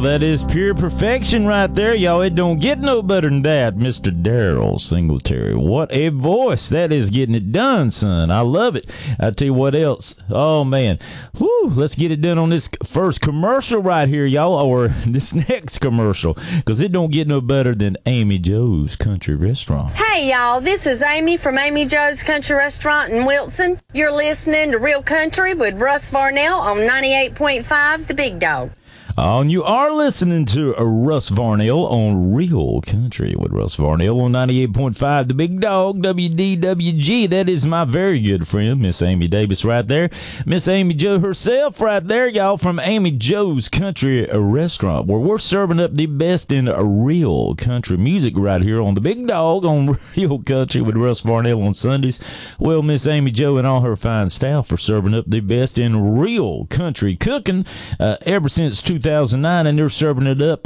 that is pure perfection right there, y'all. It don't get no better than that, Mr. Daryl Singletary. What a voice. That is getting it done, son. I love it. I tell you what else. Oh, man. Whew, let's get it done on this first commercial right here, y'all, or this next commercial, because it don't get no better than Amy Joe's Country Restaurant. Hey, y'all. This is Amy from Amy Joe's Country Restaurant in Wilson. You're listening to Real Country with Russ Varnell on 98.5 The Big Dog. And you are listening to Russ Varnell on Real Country with Russ Varnell on 98.5 The Big Dog, WDWG. That is my very good friend, Miss Amy Davis right there. Miss Amy Joe herself right there, y'all, from Amy Joe's Country Restaurant, where we're serving up the best in real country music right here on The Big Dog on Real Country with Russ Varnell on Sundays. Well, Miss Amy Joe and all her fine staff are serving up the best in real country cooking ever since 2009, and they're serving it up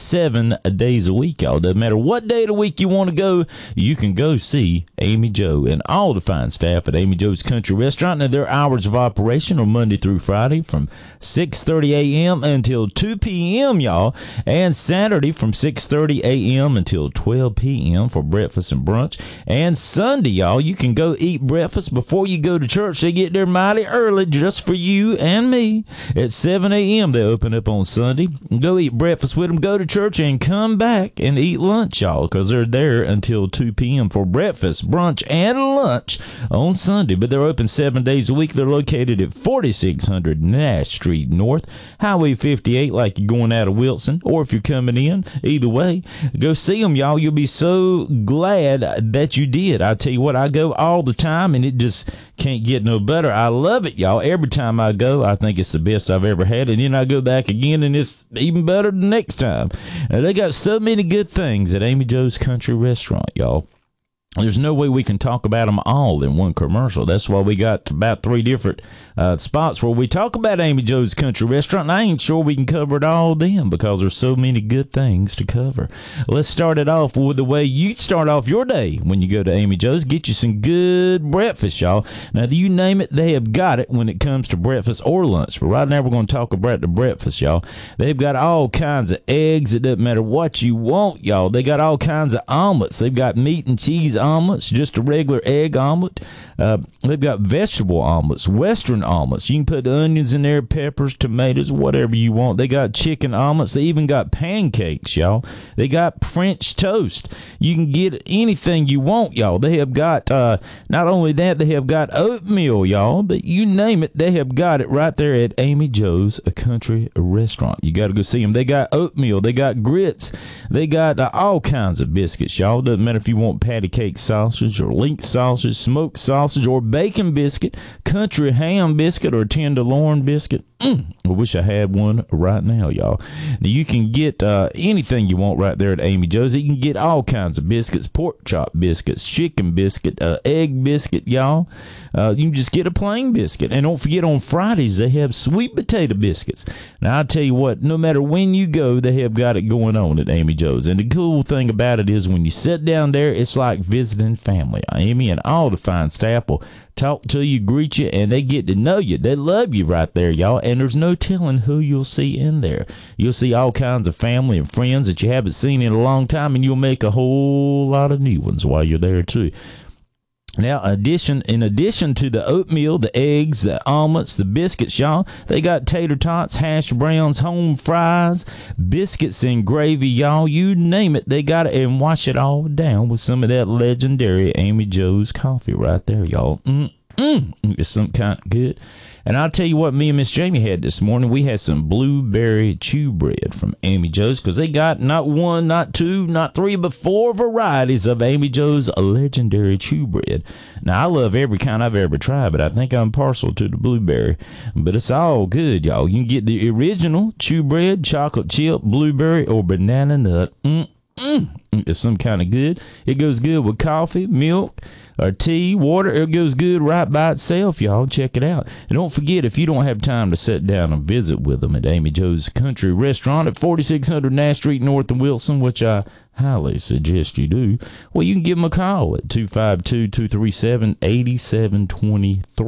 7 days a week, y'all. Doesn't matter what day of the week you want to go, you can go see Amy Joe and all the fine staff at Amy Joe's Country Restaurant. Now, their hours of operation are Monday through Friday from 6:30 a.m. until 2 p.m., y'all, and Saturday from 6:30 a.m. until 12 p.m. for breakfast and brunch. And Sunday, y'all, you can go eat breakfast before you go to church. They get there mighty early just for you and me. At 7 a.m. they open up on Sunday. Go eat breakfast with them. Go to church and come back and eat lunch, y'all, because they're there until 2 p.m. for breakfast, brunch, and lunch on Sunday. But they're open 7 days a week. They're located at 4600 Nash Street North, Highway 58, like you're going out of Wilson, or if you're coming in. Either way, go see them, y'all. You'll be so glad that you did. I tell you what, I go all the time, and it just can't get no better. I love it, y'all. Every time I go, I think it's the best I've ever had, and then I go back again, and it's even better the next time. They got so many good things at Amy Joe's Country Restaurant, y'all. There's no way we can talk about them all in one commercial. That's why we got about 3 different spots where we talk about Amy Joe's Country Restaurant, and I ain't sure we can cover it all then because there's so many good things to cover. Let's start it off with the way you start off your day when you go to Amy Joe's. Get you some good breakfast, y'all. Now, you name it, they have got it when it comes to breakfast or lunch. But right now, we're going to talk about the breakfast, y'all. They've got all kinds of eggs. It doesn't matter what you want, y'all. They got all kinds of omelets. They've got meat and cheese omelets, just a regular egg omelet. They've got vegetable omelets, Western omelets. You can put onions in there, peppers, tomatoes, whatever you want. They got chicken omelets. They even got pancakes, y'all. They got French toast. You can get anything you want, y'all. They have got, not only that, they have got oatmeal, y'all. You name it, they have got it right there at Amy Joe's Country Restaurant. You got to go see them. They got oatmeal. They got grits. They got all kinds of biscuits, y'all. Doesn't matter if you want patty cake sausage or link sausage, smoked sausage, or bacon biscuit, country ham biscuit, or tenderloin biscuit. I wish I had one right now, y'all. Now, you can get anything you want right there at Amy Joe's. You can get all kinds of biscuits, pork chop biscuits, chicken biscuit, egg biscuit, y'all. You can just get a plain biscuit. And don't forget, on Fridays, they have sweet potato biscuits. Now, I'll tell you what, no matter when you go, they have got it going on at Amy Joe's. And the cool thing about it is when you sit down there, it's like visiting family. Amy and all the fine staff will talk to you, greet you, and they get to know you. They love you right there, y'all, and there's no telling who you'll see in there. You'll see all kinds of family and friends that you haven't seen in a long time, and you'll make a whole lot of new ones while you're there, too. Now, in addition to the oatmeal, the eggs, the omelets, the biscuits, y'all, they got tater tots, hash browns, home fries, biscuits and gravy, y'all. You name it, they got it, and wash it all down with some of that legendary Amy Joe's coffee right there, y'all. It's some kind of good. And I'll tell you what me and Miss Jamie had this morning. We had some blueberry chew bread from Amy Joe's, because they got not 1, not 2, not 3, but 4 varieties of Amy Joe's legendary chew bread. Now, I love every kind I've ever tried, but I think I'm partial to the blueberry. But it's all good, y'all. You can get the original chew bread, chocolate chip, blueberry, or banana nut. It's some kind of good. It goes good with coffee, milk, or tea, water. It goes good right by itself, y'all. Check it out. And don't forget, if you don't have time to sit down and visit with them at Amy Joe's Country Restaurant at 4600 Nash Street North in Wilson, which I highly suggest you do, well, you can give them a call at 252-237-8723.